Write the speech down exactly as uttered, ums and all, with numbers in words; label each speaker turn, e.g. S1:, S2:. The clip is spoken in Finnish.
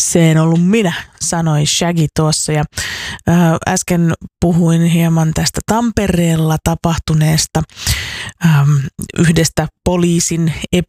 S1: Se en ollut minä, sanoi Shaggy tuossa. Ja ää, äsken puhuin hieman tästä Tampereella tapahtuneesta äm, yhdestä poliisin